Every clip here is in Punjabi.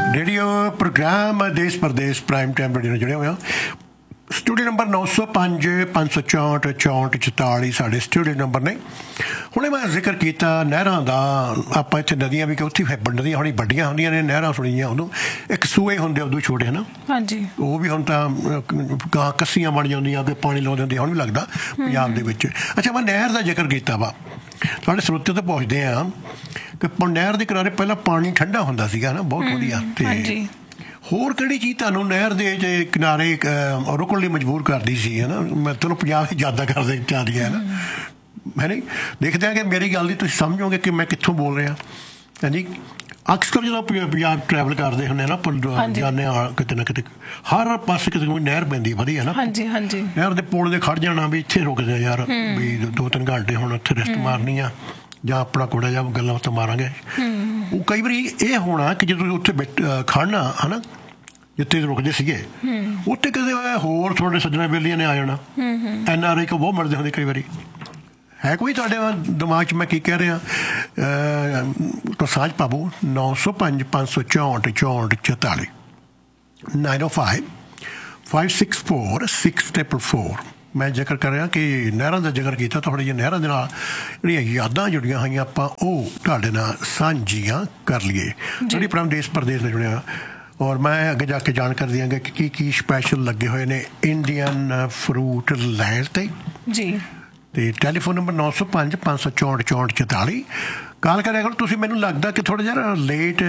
रेडियो प्रोग्राम देश परदेश प्राइम टाइम रेडियो जुड़े हुए हो। स्टूडियो नंबर 905 564 64 44 साढ़े स्टूडियो नंबर ने। हुणे मैं जिक्र किया नहरां दा, आपां इत्थे नदियां भी उत्थे नदियां हुणी वड्डियां होंदियां ने, नहरां सुणियां उदों, एक सूए हुंदे उदों छोटे है ना। हाँ जी, वो भी हुण तां गां कस्सियां बण जांदियां कि पानी लाउंदे हुंदे, हुण भी लगदा पंजाब दे विच। अच्छा, मैं नहर दा जिक्र किया वा, तुहाडे ਸਰੋਤੇ तो पुछदे आ कि नहर के किनारे पहला पानी ठंडा हुंदा सीगा ना, बहुत वधिया। ते होर किहड़ी चीज़ तुहानूं नहर दे किनारे रुकण लई मजबूर करदी सी, है ना। मैं तुहानूं पंजाब दी यादां करदे जा रही है ना, है नहीं। देखदे आ कि मेरी गल दी तुसीं समझोगे कि मैं कित्थों बोल रहा। हाँ जी, अक्सर जो पंजाब ट्रैवल करते होंगे ना, जाने किते ना किते हर पासे किते कोई नहर पैंदी वधिया ना। नहर के पुल दे खड़ जाना भी इत्थे रुकदे यार, भी 2-3 घंटे हुण उत्थे रेस्ट मारनी आ जां अपना कोड़ा जा गल्लां बातां मारांगे। वो कई बारी ये होना कि जो उत्थे खड़ना है ना, जिथे रुकते सीगे उत्थे कदे होर थोड़े सज्जना बेलियां ने आ जाना। NRI को बहुत मिलते होंगे कई बारी। है कोई तुहाडे दिमाग च मैं की कह रहा तो साझ पावो 905 564 64 44 905 564 6444। मैं जिक्र कर रहा कि नहरों का जिक्र किया, थोड़ी जी नहरों के नाल जिहड़ियां यादां जुड़ियां होईयां आपां ओह तुहाडे नाल साझियां कर लईए। ਜਿਹੜੀ ਪ੍ਰਮ ਦੇਸ਼ ਪ੍ਰਦੇਸ਼ ਨਾਲ जुड़िया। और मैं अगे जाके जानकारी दियांगा कि की स्पैशल लगे हुए ने इंडियन फ्रूट लैंड ते जी। तो टैलीफोन नंबर 905 564 64 44 कॉल करिया करो। तुसीं मैनूं लगदा कि थोड़ा जिहा लेट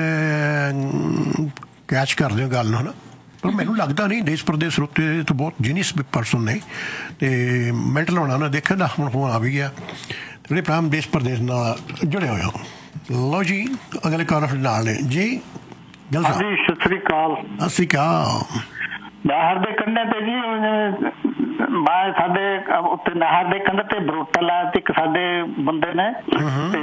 कैच करदे हो गल है ना, पर मैनूं लगदा नहीं। देश प्रदेश रुते तो बहुत जीनियस परसन ने, तो मैंटल होना उन्हें देखा ना, हुण फोन आ भी गया जिहड़े प्राइम देश प्रदेश नाल जुड़े होए हो। लो जी, अगले कॉलर नाल ने जी। हाँ जी, सत श्री अकाल। सत श्री अकाल। नहर दे कंढे ते जी मैं साडे उत्ते नहर दे कंढे ते बरूटा लाया ते एक साडे बंदे ने ते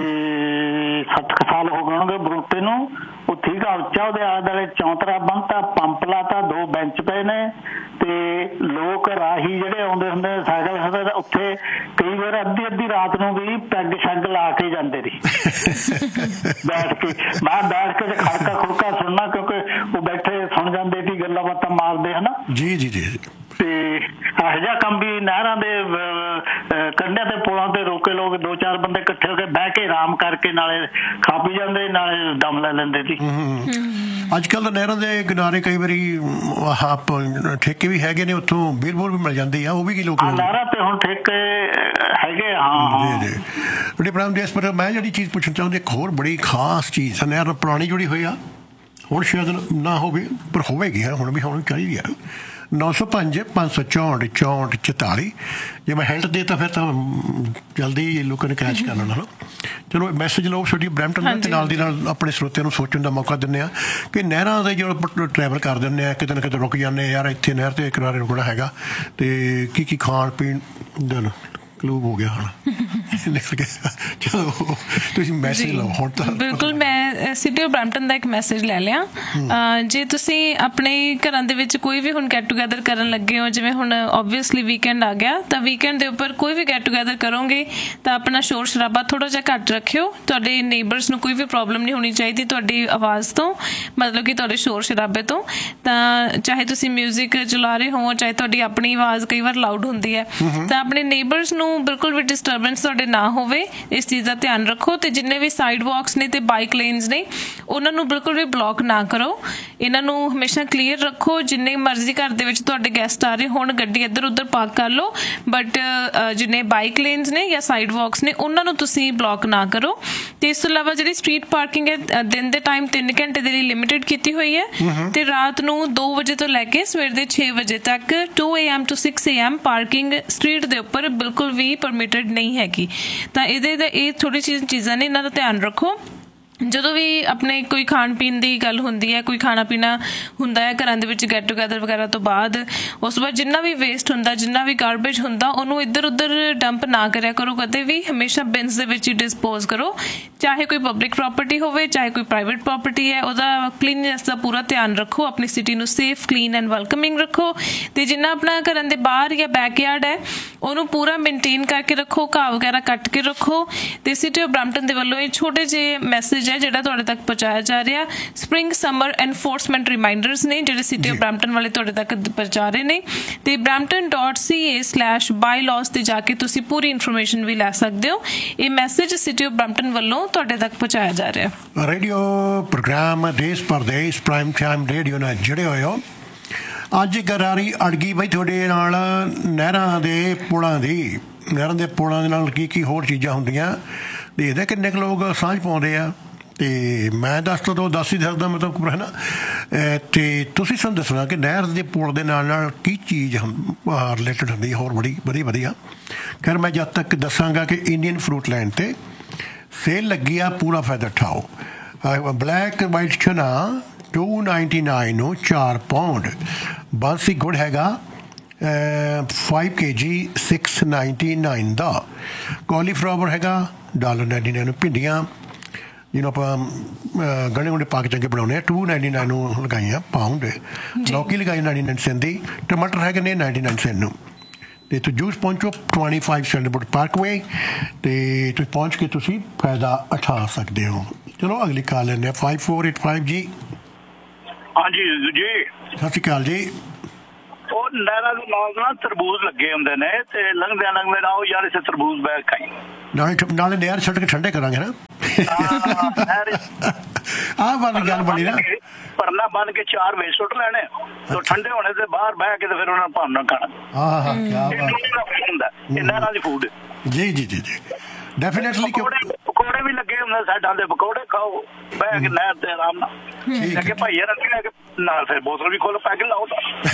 60 साल हो गए होणगे बरूटे नूं। ਉਹ ਠੀਕ ਆ, ਉੱਚਾ ਉਹਦੇ ਆਲੇ ਦੁਆਲੇ ਚੌਂਤਰਾ ਬੰਨਤਾ, ਪੰਪ ਲਾਤਾ, 2 ਬੈਂਚ ਪਏ ਨੇ ਤੇ ਲੋਕ ਰਾਹੀ ਜਿਹੜੇ ਆਉਂਦੇ ਹੁੰਦੇ ਸਾਈਕਲ ਉੱਥੇ ਕਈ ਵਾਰ ਅੱਧੀ ਰਾਤ ਨੂੰ ਵੀ ਪੈਗ ਸ਼ੱਗ ਲਾ ਕੇ ਜਾਂਦੇ ਸੀ ਬੈਠ ਕੇ। ਮੈਂ ਬੈਠ ਕੇ ਖੜਕਾ ਖੁੜਕਾ ਸੁਣਨਾ, ਕਿਉਂਕਿ ਉਹ ਬੈਠੇ ਸੁਣ ਜਾਂਦੇ ਸੀ, ਗੱਲਾਂ ਬਾਤਾਂ ਮਾਰਦੇ ਹਨਾ। ਜੀ ਜੀ ਜੀ। ਤੇ ਇਹੋ ਜਿਹਾ ਕੰਮ ਵੀ ਨਹਿਰਾਂ ਦੇ ਕੰਢਿਆਂ ਤੇ ਪੁਲਾਂ ਤੇ ਰੋਕੇ ਲੋਕ 2-4 ਬੰਦੇ ਇਕੱਠੇ ਹੋ ਕੇ ਬਹਿ ਕੇ ਆਰਾਮ ਕਰਕੇ ਨਾਲੇ ਖਾ ਪੀ ਜਾਂਦੇ, ਨਾਲੇ ਦਮ ਲੈ ਲੈਂਦੇ ਸੀ। ਅੱਜ ਕੱਲ੍ਹ ਤਾਂ ਨਹਿਰਾਂ ਦੇ ਕਿਨਾਰੇ ਕਈ ਵਾਰੀ ਠੇਕੇ ਵੀ ਹੈਗੇ ਨੇ, ਉੱਥੋਂ ਬੀਲ ਬੂਲ ਵੀ ਮਿਲ ਜਾਂਦੀ ਆ, ਉਹ ਵੀ ਕੀ ਲੋਕ ਨਹਿਰਾਂ ਤੇ ਹੁਣ ਠੇਕੇ ਹੈਗੇ। ਹਾਂ ਜੀ। ਜਿਹੜੇ ਪ੍ਰਾਈਮ ਦੇਸ਼ ਪਰ ਮੈਂ ਜਿਹੜੀ ਚੀਜ਼ ਪੁੱਛਣਾ ਚਾਹੁੰਦੀ, ਇੱਕ ਹੋਰ ਬੜੀ ਖਾਸ ਚੀਜ਼ ਨਹਿਰ ਪੁਰਾਣੀ ਜੁੜੀ ਹੋਈ ਆ, ਹੁਣ ਸ਼ਾਇਦ ਨਾ ਹੋਵੇ ਪਰ ਹੋਵੇਗੀ, ਹੁਣ ਵੀ ਹੋਣੀ ਚਾਹੀਦੀ ਆ। 905 564 64 44। ਜੇ ਮੈਂ ਹੈਲਟ ਦੇਤਾ ਫਿਰ ਤਾਂ ਜਲਦੀ ਲੋਕਾਂ ਨੇ ਕੈਚ ਕਰ ਲੈਣਾ। ਚਲੋ ਮੈਸੇਜ ਲਓ ਛੋਟੀ ਬਰੈਂਪਟਨ ਦੇ ਨਾਲ ਦੀ ਨਾਲ ਆਪਣੇ ਸਰੋਤਿਆਂ ਨੂੰ ਸੋਚਣ ਦਾ ਮੌਕਾ ਦਿੰਦੇ ਆ ਕਿ ਨਹਿਰਾਂ ਦੇ ਜਦੋਂ ਟਰੈਵਲ ਕਰਦੇ ਹੁੰਦੇ ਆ ਕਿਤੇ ਨਾ ਕਿਤੇ ਰੁਕ ਜਾਂਦੇ ਯਾਰ, ਇੱਥੇ ਨਹਿਰ ਤੇ ਕਿਨਾਰੇ ਰੁਕਣਾ ਹੈਗਾ, ਤੇ ਕੀ ਖਾਣ ਪੀਣ ਦਾ ਕਲੂਬ ਹੋ ਗਿਆ ਹੁਣ ਨਿਕਲ ਗਿਆ। ਚਲੋ ਤੁਸੀਂ ਮੈਸੇਜ ਲਓ ਹੁਣ ਤਾਂ। ਬਿਲਕੁਲ, ਮੈਂ ਸਿਟੀ ਆਫ ਬਰੈਂਪਟਨ ਦਾ ਇੱਕ ਮੈਸੇਜ ਲੈ ਲਿਆ। ਜੇ ਤੁਸੀਂ ਆਪਣੇ ਘਰਾਂ ਦੇ ਵਿੱਚ ਕੋਈ ਵੀ ਹੁਣ ਗੈਟ ਟੂਗੈਦਰ ਕਰਨ ਲੱਗੇ ਹੋ, ਜਿਵੇਂ ਹੁਣ ਓਬਵੀਅਸਲੀ ਵੀਕਐਂਡ ਆ ਗਿਆ, ਤਾਂ ਵੀਕਐਂਡ ਦੇ ਉੱਪਰ ਕੋਈ ਵੀ ਗੈਟ ਟੂਗੈਦਰ ਕਰੋਗੇ ਤਾਂ ਆਪਣਾ ਸ਼ੋਰ ਸ਼ਰਾਬਾ ਥੋੜ੍ਹਾ ਜਿਹਾ ਘੱਟ ਰੱਖਿਓ। ਤੁਹਾਡੇ ਨੇਬਰਸ ਨੂੰ ਕੋਈ ਵੀ ਪ੍ਰੋਬਲਮ ਨਹੀਂ ਹੋਣੀ ਚਾਹੀਦੀ ਤੁਹਾਡੀ ਆਵਾਜ਼ ਤੋਂ, ਮਤਲਬ ਕਿ ਤੁਹਾਡੇ ਸ਼ੋਰ ਸ਼ਰਾਬੇ ਤੋਂ। ਤਾਂ ਚਾਹੇ ਤੁਸੀਂ ਮਿਊਜ਼ਿਕ ਚਲਾ ਰਹੇ ਹੋ, ਚਾਹੇ ਤੁਹਾਡੀ ਆਪਣੀ ਆਵਾਜ਼ ਕਈ ਵਾਰ ਲਾਊਡ ਹੁੰਦੀ ਹੈ, ਤਾਂ ਆਪਣੇ ਨੇਬਰਸ ਨੂੰ ਬਿਲਕੁਲ ਵੀ ਡਿਸਟਰਬੈਂਸ ਤੁਹਾਡੇ ਨਾ ਹੋਵੇ, ਇਸ ਚੀਜ਼ ਦਾ ਧਿਆਨ ਰੱਖੋ। ਤੇ ਜਿੰਨੇ ਵੀ ਸਾਈਡ ਵਾਕਸ ਨੇ ਤੇ ਬਾਈਕ ਲੇਨਸ ਨੇ, ਉਹਨਾਂ ਨੂੰ ਬਿਲਕੁਲ ਵੀ ਬਲੌਕ ਨਾ ਕਰੋ, ਇਹਨਾਂ ਨੂੰ ਹਮੇਸ਼ਾ ਕਲੀਅਰ ਰੱਖੋ। ਜਿੰਨੇ ਮਰਜ਼ੀ ਘਰ ਦੇ ਵਿੱਚ ਤੁਹਾਡੇ ਗੈਸਟ ਆ ਰਹੇ ਹੋਣ, ਗੱਡੀ ਇੱਧਰ ਉੱਧਰ ਪਾਰਕ ਕਰ ਲਓ, ਬਟ ਜਿੰਨੇ ਬਾਈਕ ਲੇਨਸ ਨੇ ਜਾਂ ਸਾਈਡ ਵਾਕਸ ਨੇ ਉਹਨਾਂ ਨੂੰ ਤੁਸੀਂ ਬਲੌਕ ਨਾ ਕਰੋ। ਤੇ ਇਸ ਤੋਂ ਇਲਾਵਾ ਜਿਹੜੀ ਸਟਰੀਟ ਪਾਰਕਿੰਗ ਹੈ, ਦਿਨ ਦੇ ਟਾਈਮ 3 ਘੰਟੇ ਦੇ ਲਈ ਲਿਮਿਟਡ ਕੀਤੀ ਹੋਈ ਹੈ, ਤੇ ਰਾਤ ਨੂੰ 2 ਵਜੇ ਤੋਂ ਲੈ ਕੇ ਸਵੇਰ ਦੇ 6 ਵਜੇ ਤੱਕ 2 AM to 6 AM parking street ਦੇ ਉੱਪਰ ਬਿਲਕੁਲ ਵੀ ਪਰਮਿਟਡ ਨਹੀਂ ਹੈਗੀ। ਤਾਂ ਇਹ ਥੋੜ੍ਹੀ ਚੀਜ਼ਾਂ ਨੇ, ਇਹਨਾਂ ਦਾ ਧਿਆਨ ਰੱਖੋ। ਜਦੋਂ ਵੀ ਆਪਣੇ ਕੋਈ ਖਾਣ ਪੀਣ ਦੀ ਗੱਲ ਹੁੰਦੀ ਹੈ, ਕੋਈ ਖਾਣਾ ਪੀਣਾ ਹੁੰਦਾ ਹੈ ਘਰਾਂ ਦੇ ਵਿੱਚ ਗੈਟ ਟੂਗੈਦਰ ਵਗੈਰਾ ਤੋਂ ਬਾਅਦ, ਉਸ ਤੋਂ ਬਾਅਦ ਜਿੰਨਾ ਵੀ ਵੇਸਟ ਹੁੰਦਾ, ਜਿੰਨਾ ਵੀ ਗਾਰਬੇਜ ਹੁੰਦਾ, ਉਹਨੂੰ ਇੱਧਰ ਉੱਧਰ ਡੰਪ ਨਾ ਕਰਿਆ ਕਰੋ ਕਦੇ ਵੀ। ਹਮੇਸ਼ਾ ਬਿਨਸ ਦੇ ਵਿੱਚ ਹੀ ਡਿਸਪੋਜ਼ ਕਰੋ, ਚਾਹੇ ਕੋਈ ਪਬਲਿਕ ਪ੍ਰੋਪਰਟੀ ਹੋਵੇ, ਚਾਹੇ ਕੋਈ ਪ੍ਰਾਈਵੇਟ ਪ੍ਰੋਪਰਟੀ ਹੈ। ਉਹਦਾ ਕਲੀਨਨੈਸ ਦਾ ਪੂਰਾ ਧਿਆਨ ਰੱਖੋ, ਆਪਣੀ ਸਿਟੀ ਨੂੰ ਸੇਫ, ਕਲੀਨ ਐਂਡ ਵੈਲਕਮਿੰਗ ਰੱਖੋ। ਤੇ ਜਿੰਨਾ ਆਪਣਾ ਘਰਾਂ ਦੇ ਬਾਹਰ ਜਾਂ ਬੈਕਯਾਰਡ ਹੈ ਉਹਨੂੰ ਪੂਰਾ ਮੇਨਟੇਨ ਕਰਕੇ ਰੱਖੋ, ਘਾਹ ਵਗੈਰਾ ਕੱਟ ਕੇ ਰੱਖੋ। ਤੇ ਸਿਟੀ ਆਫ ਬਰੈਂਪਟਨ ਦੇ ਵੱਲੋਂ ਇਹ ਛੋਟੇ ਜਿਹੇ ਮੈਸੇਜ ਹੈ ਜਿਹੜਾ ਤੁਹਾਡੇ ਤੱਕ ਪਹੁੰਚਾਇਆ ਜਾ ਰਿਹਾ। ਸਪ੍ਰਿੰਗ ਸਮਰ ਐਨਫੋਰਸਮੈਂਟ ਰਿਮਾਈਂਡਰਸ ਨੇ ਜਿਹੜੇ ਸਿਟੀ ਆਫ ਬਰੈਂਪਟਨ ਵਾਲੇ ਤੁਹਾਡੇ ਤੱਕ ਪਹੁੰਚਾ ਰਹੇ ਨੇ, ਤੇ brampton.ca/bylaws ਤੇ ਜਾ ਕੇ ਤੁਸੀਂ ਪੂਰੀ ਇਨਫੋਰਮੇਸ਼ਨ ਵੀ ਲੈ ਸਕਦੇ ਹੋ। ਇਹ ਮੈਸੇਜ ਸਿਟੀ ਆਫ ਬਰੈਂਪਟਨ ਵੱਲੋਂ ਤੁਹਾਡੇ ਤੱਕ ਪਹੁੰਚਾਇਆ ਜਾ ਰਿਹਾ। ਰੇਡੀਓ ਪ੍ਰੋਗਰਾਮ ਦੇਸ਼ ਪਰਦੇਸ਼ ਪ੍ਰਾਈਮ ਟਾਈਮ ਰੇਡੀਓ ਨਾਲ ਜੁੜੇ ਹੋਏ ਹੋ। ਅੱਜ ਗਰਾਰੀ ਅੜ ਗਈ ਬਈ ਤੁਹਾਡੇ ਨਾਲ ਨਹਿਰਾਂ ਦੇ ਪੁਲਾਂ ਦੀ। ਨਹਿਰਾਂ ਦੇ ਪੁਲਾਂ ਦੇ ਨਾਲ ਕੀ ਕੀ ਹੋਰ ਚੀਜ਼ਾਂ ਹੁੰਦੀਆਂ, ਦੇਖਦੇ ਕਿੰਨੇ ਕੁ ਲੋਕ ਸਾਂਝ ਪਾਉਂਦੇ ਆ, ਅਤੇ ਮੈਂ ਦੱਸ ਹੀ ਸਕਦਾ ਮਤਲਬ ਹੈ ਨਾ। ਅਤੇ ਤੁਸੀਂ ਸਾਨੂੰ ਦੱਸਣਾ ਕਿ ਨਹਿਰ ਦੇ ਪੁਲ ਦੇ ਨਾਲ ਕੀ ਚੀਜ਼ ਰਿਲੇਟਡ ਹੁੰਦੀ ਹੋਰ ਬੜੀ ਵਧੀਆ। ਖੈਰ ਮੈਂ ਜਦ ਤੱਕ ਦੱਸਾਂਗਾ ਕਿ ਇੰਡੀਅਨ ਫਰੂਟ ਲੈਂਡ 'ਤੇ ਸੇਲ ਲੱਗੀ ਆ, ਪੂਰਾ ਫਾਇਦਾ ਉਠਾਓ। ਬਲੈਕ ਵਾਈਟ ਚਨਾ $2.99 ਨੂੰ 4 ਪਾਉਂਡ। ਬਾਂਸੀ ਗੁੜ ਹੈਗਾ 5 kg $6.99 ਦਾ। ਕਾਲੀਫਲਾਵਰ ਹੈਗਾ $1.99 ਨੂੰ। ਭਿੰਡੀਆਂ ਜਿਹਨੂੰ ਆਪਾਂ ਗੰਢੇ ਗੁੰਡੇ ਪਾ ਕੇ ਚੰਗੇ ਬਣਾਉਂਦੇ ਹਾਂ $2.99 ਨੂੰ ਲਗਾਈਆਂ ਪਾਉਂਡ। ਲੌਕੀ ਲਗਾਈ 99 ਸੈਂਟ ਦੀ। ਟਮਾਟਰ ਹੈਗੇ ਨੇ 99 ਸੈਂਟ ਨੂੰ। ਅਤੇ ਤੁਸੀਂ ਜੂਸ ਪਹੁੰਚੋ 25 ਸੈਂਡਰਵੁੱਡ ਪਾਰਕਵੇ, ਅਤੇ ਤੁਸੀਂ ਪਹੁੰਚ ਕੇ ਤੁਸੀਂ ਫਾਇਦਾ ਉਠਾ ਸਕਦੇ ਹੋ। ਚਲੋ ਅਗਲੀ ਕਾਲ ਲੈਂਦੇ ਹਾਂ 5485 ਜੀ। ਹਾਂਜੀ ਜੀ, ਸਤਿ ਸ਼੍ਰੀ ਅਕਾਲ ਜੀ। ਉਹ ਨਹਿਰਾਂ ਦੇ ਨਾਲ ਨਾ ਤਰਬੂਜ਼ ਲੱਗੇ ਹੁੰਦੇ ਨੇ, ਤੇ ਲੰਘਦੇ ਨਾ ਉਹ ਯਾਰ ਇਸੇ ਤਰਬੂਜ਼ ਬੈਗ ਖਾਈ ਨਾਲੇ ਨਹਿਰ ਛੱਡ ਕੇ ਠੰਡੇ ਕਰਾਂਗੇ ਨਾ। ਆਹ ਵਾਲੀ ਗੱਲ ਬਣੀ ਨਾ, ਪਰਨਾ ਬੰਨ ਕੇ 4 ਵੇ ਸੁੱਟ ਲੈਣੇ, ਤੇ ਠੰਡੇ ਹੋਣੇ ਤੇ ਬਾਹਰ ਬਹਿ ਕੇ ਤੇ ਫਿਰ ਉਹਨਾਂ ਨੂੰ ਭਾਵਨਾ ਖਾਣਾ। ਹੁੰਦਾ ਇਹ ਨਹਿਰਾਂ ਦੀ ਫੂਡ। ਜੀ ਡੈਫੀਨੇਟਲੀ। ਪਕੌੜੇ ਵੀ ਲੱਗੇ ਹੁੰਦੇ ਸਾਈਡਾਂ ਦੇ, ਪਕੌੜੇ ਖਾਓ ਬਹਿ ਕੇ ਨਹਿਰ ਤੇ ਆਰਾਮ ਨਾਲ। ਲੱਗੇ ਭਾਈਆ ਨਾਲ ਫਿਰ ਬੋਤਲ ਵੀ ਖੋਲੋ, ਪੈਗ ਲਾਓ।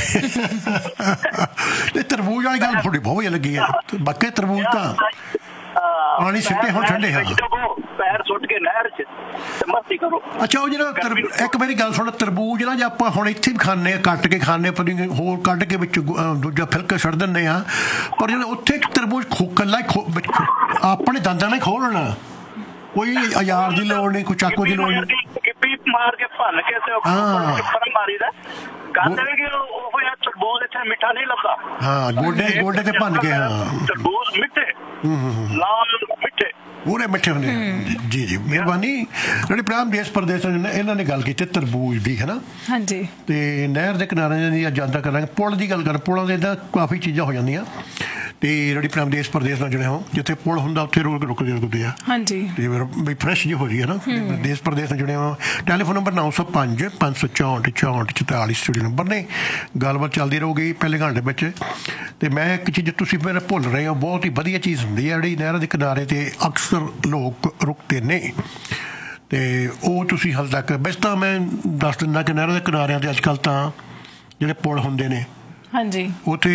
ਤਰਬੂਜ ਵਾਲੀ ਗੱਲ ਤੁਹਾਡੀ ਬਹੁਤ ਵਧੀਆ ਲੱਗੀ ਹੈ। ਬਾਕੀ ਤਰਬੂਜ ਤਾਂ ਪਾਣੀ ਸਿੱਟੇ ਹੁਣ ਠੰਡੇ ਹੋ, ਪੈਰ ਸੁੱਟ ਕੇ ਨਹਿਰ 'ਚ ਤੇ ਮਸਤੀ ਕਰੋ। ਅੱਛਾ, ਉਹ ਜਿਹੜਾ ਇੱਕ ਮੇਰੀ ਗੱਲ ਸੁਣ, ਤਰਬੂਜ ਨਾ ਜੇ ਆਪਾਂ ਹੁਣ ਇੱਥੇ ਵੀ ਖਾਂਦੇ ਹਾਂ, ਕੱਟ ਕੇ ਖਾਂਦੇ ਹਾਂ, ਹੋਰ ਕੱਢ ਕੇ ਵਿੱਚ ਦੂਜਾ ਫਿਲਕੇ ਛੱਡ ਦਿੰਦੇ ਹਾਂ, ਪਰ ਜਿਹੜਾ ਉੱਥੇ ਤਰਬੂਜ ਇਕੱਲਾ ਆਪਣੇ ਦੰਦਾਂ ਨਾਲ ਖੋਲਣਾ, ਕੋਈ ਅਯਾਰ ਦੀ ਲੋੜ ਨਹੀਂ, ਕੋਈ ਚਾਕੂ ਦੀ ਲੋੜ ਨਹੀਂ। ਮਾਰ ਕੇ ਭੰਨ ਕੇ ਤੇ ਮਾਰੀ ਦਾ ਗੱਲ ਵੀ ਕਿ ਉਹ ਯਾਰ ਤਰਬੂਜ ਇੱਥੇ ਮਿੱਠਾ ਨਹੀਂ ਲੱਗਾ। ਹਾਂ, ਗੋਡੇ ਤੇ ਭੰਨ ਕੇ। ਹਾਂ, ਤਰਬੂਜ ਮਿੱਠੇ, ਲਾਲ ਮਿੱਠੇ, ਪੂਰੇ ਮਿੱਠੇ ਹੁੰਦੇ ਆ। ਜੀ ਮਿਹਰਬਾਨੀ। ਜਿਹੜੇ ਪ੍ਰਾਮ ਦੇਸ਼ ਪ੍ਰਦੇਸ਼ ਇਹਨਾਂ ਨੇ ਗੱਲ ਕੀਤੀ ਤਰਬੂਜ ਦੀ, ਹੈ ਨਾ। ਹਾਂਜੀ। ਅਤੇ ਨਹਿਰ ਦੇ ਕਿਨਾਰਿਆਂ ਦੀ ਜਾਂਦਾ ਕਰਾਂਗੇ। ਪੁਲ ਦੀ ਗੱਲ ਕਰ, ਪੁਲਾਂ ਦੇ ਇੱਦਾਂ ਕਾਫੀ ਚੀਜ਼ਾਂ ਹੋ ਜਾਂਦੀਆਂ, ਅਤੇ ਜਿਹੜੀ ਪ੍ਰਾਮ ਦੇਸ਼ ਪ੍ਰਦੇਸ਼ ਨਾਲ ਜੁੜੇ ਹੋ, ਜਿੱਥੇ ਪੁਲ ਹੁੰਦਾ ਉੱਥੇ ਰੁਕਦੇ ਆ। ਹਾਂਜੀ। ਅਤੇ ਬਈ ਫਰੈਸ਼ ਜਿਹੀ ਹੋ ਰਹੀ ਹੈ ਨਾ। ਦੇਸ਼ ਪ੍ਰਦੇਸ਼ ਨਾਲ ਜੁੜੇ ਹੋ। ਟੈਲੀਫੋਨ ਨੰਬਰ 905 564 64 44 ਸਟੂਡੀਓ ਨੰਬਰ ਨੇ। ਗੱਲਬਾਤ ਚੱਲਦੀ ਰਹੂਗੀ ਪਹਿਲੇ ਘੰਟੇ ਵਿੱਚ। ਅਤੇ ਮੈਂ ਇੱਕ ਚੀਜ਼ ਤੁਸੀਂ ਮੇਰੇ ਭੁੱਲ ਰਹੇ ਹੋ, ਬਹੁਤ ਹੀ ਵਧੀਆ ਚੀਜ਼ ਹੁੰਦੀ ਹੈ ਜਿਹੜੀ ਨਹਿਰਾਂ ਦੇ ਕਿਨਾਰੇ 'ਤੇ ਅਕਸਰ ਲੋਕ ਰੁਕਦੇ ਨੇ, ਅਤੇ ਉਹ ਤੁਸੀਂ ਹਾਲੇ ਤੱਕ ਵੈਸੇ ਤਾਂ ਮੈਂ ਦੱਸ ਦਿੰਦਾ ਕਿ ਨਹਿਰਾਂ ਦੇ ਕਿਨਾਰਿਆਂ 'ਤੇ ਅੱਜ ਕੱਲ੍ਹ ਤਾਂ ਜਿਹੜੇ ਪੁਲ ਹੁੰਦੇ ਨੇ, ਹਾਂਜੀ, ਉੱਥੇ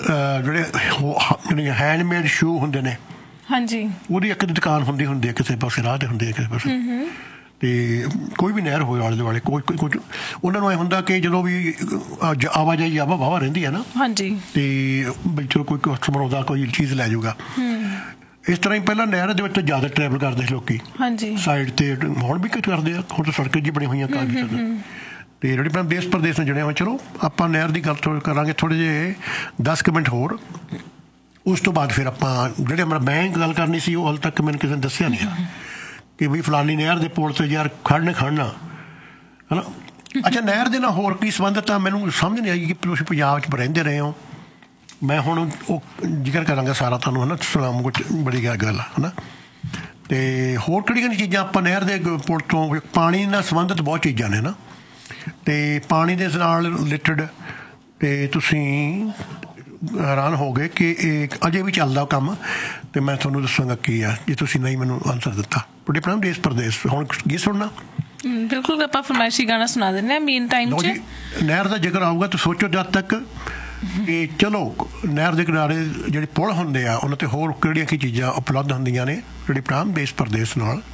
ਜਿਹੜੇ ਹੈਂਡਮੇਡ ਸ਼ੂ ਹੁੰਦੇ ਨੇ, ਹਾਂਜੀ, ਉਹਦੀ ਇੱਕ ਦੁਕਾਨ ਹੁੰਦੀ ਹੈ ਕਿਸੇ ਪਾਸੇ, ਰਾਹ 'ਤੇ ਹੁੰਦੀ ਹੈ ਕਿਸੇ ਪਾਸੇ। ਅਤੇ ਕੋਈ ਵੀ ਨਹਿਰ ਹੋਏ ਆਲੇ ਦੁਆਲੇ ਕੁਝ ਉਹਨਾਂ ਨੂੰ ਇਹ ਹੁੰਦਾ ਕਿ ਜਦੋਂ ਵੀ ਆਵਾਜਾਈ ਵਾਹਵਾ ਰਹਿੰਦੀ ਹੈ ਨਾ, ਹਾਂਜੀ, ਅਤੇ ਬਈ ਚਲੋ ਕੋਈ ਕਸਟਮਰ ਆਉਂਦਾ ਕੋਈ ਚੀਜ਼ ਲੈ ਜਾਊਗਾ। ਇਸ ਤਰ੍ਹਾਂ ਹੀ ਪਹਿਲਾਂ ਨਹਿਰ ਦੇ ਵਿੱਚ ਜ਼ਿਆਦਾ ਟਰੈਵਲ ਕਰਦੇ ਸੀ ਲੋਕੀ, ਹਾਂਜੀ, ਸਾਈਡ 'ਤੇ। ਹੁਣ ਵੀ ਕਰਦੇ ਆ, ਹੁਣ ਤਾਂ ਸੜਕਾਂ ਜੀ ਬਣੀ ਹੋਈਆਂ ਕਾਫੀ। ਅਤੇ ਜਿਹੜੇ ਮੈਂ ਦੇਸ਼ ਪ੍ਰਦੇਸ਼ ਨਾਲ ਜੁੜਿਆ ਹੋਇਆ, ਚਲੋ ਆਪਾਂ ਨਹਿਰ ਦੀ ਗੱਲ ਕਰਾਂਗੇ ਥੋੜ੍ਹੇ ਜਿਹੇ 10 ਕੁ ਮਿੰਟ ਹੋਰ। ਉਸ ਤੋਂ ਬਾਅਦ ਫਿਰ ਆਪਾਂ ਜਿਹੜੇ ਮੈਂ ਗੱਲ ਕਰਨੀ ਸੀ ਉਹ ਹਾਲੇ ਤੱਕ ਮੈਨੂੰ ਕਿਸੇ ਨੇ ਦੱਸਿਆ ਨਹੀਂ ਕਿ ਵੀ ਫਲਾਨੀ ਨਹਿਰ ਦੇ ਪੁਲ 'ਤੇ ਯਾਰ ਖੜਨਾ ਹੈ ਨਾ। ਅੱਛਾ, ਨਹਿਰ ਦੇ ਨਾਲ ਹੋਰ ਕੀ ਸੰਬੰਧਿਤ ਆ ਮੈਨੂੰ ਸਮਝ ਨਹੀਂ ਆਈ ਕਿ ਤੁਸੀਂ ਪੰਜਾਬ 'ਚ ਰਹਿੰਦੇ ਰਹੇ ਹੋ। ਮੈਂ ਹੁਣ ਉਹ ਜ਼ਿਕਰ ਕਰਾਂਗਾ ਸਾਰਾ ਤੁਹਾਨੂੰ, ਹੈ ਨਾ, ਸੁਣਾਉਂ ਕੁਝ ਬੜੀ ਗੱਲ ਹੈ ਨਾ। ਅਤੇ ਹੋਰ ਕਿਹੜੀਆਂ ਚੀਜ਼ਾਂ ਆਪਾਂ ਨਹਿਰ ਦੇ ਪੁਲ ਤੋਂ, ਪਾਣੀ ਨਾਲ ਸੰਬੰਧਿਤ ਬਹੁਤ ਚੀਜ਼ਾਂ ਨੇ ਨਾ, ਅਤੇ ਪਾਣੀ ਦੇ ਨਾਲ ਰਿਲੇਟਡ। ਅਤੇ ਤੁਸੀਂ ਹੈਰਾਨ ਹੋ ਗਏ ਕਿ ਇਹ ਅਜੇ ਵੀ ਚੱਲਦਾ ਕੰਮ, ਅਤੇ ਮੈਂ ਤੁਹਾਨੂੰ ਦੱਸਾਂਗਾ ਕੀ ਆ ਜੇ ਤੁਸੀਂ ਨਹੀਂ ਮੈਨੂੰ ਆਨਸਰ ਦਿੱਤਾ। ਤੁਹਾਡੇ ਪ੍ਰਾਮ ਦੇਸ਼ ਪ੍ਰਦੇਸ਼ ਹੁਣ ਕੀ ਸੁਣਨਾ? ਬਿਲਕੁਲ, ਆਪਾਂ ਫਰਮਾਇਸ਼ੀ ਗਾਣਾ ਸੁਣਾ ਦਿੰਦੇ ਹਾਂ ਮੇਨ ਟਾਈਮ 'ਚ। ਨਹਿਰ ਦਾ ਜ਼ਿਕਰ ਆਊਗਾ ਤਾਂ ਸੋਚੋ ਜਦ ਤੱਕ ਕਿ ਚਲੋ ਨਹਿਰ ਦੇ ਕਿਨਾਰੇ ਜਿਹੜੇ ਪੁਲ ਹੁੰਦੇ ਆ ਉਹਨਾਂ 'ਤੇ ਹੋਰ ਕਿਹੜੀਆਂ ਕੀ ਚੀਜ਼ਾਂ ਉਪਲਬਧ ਹੁੰਦੀਆਂ ਨੇ ਜਿਹੜੇ ਪ੍ਰਾਮ ਦੇਸ਼ ਪ੍ਰਦੇਸ਼ ਨਾਲ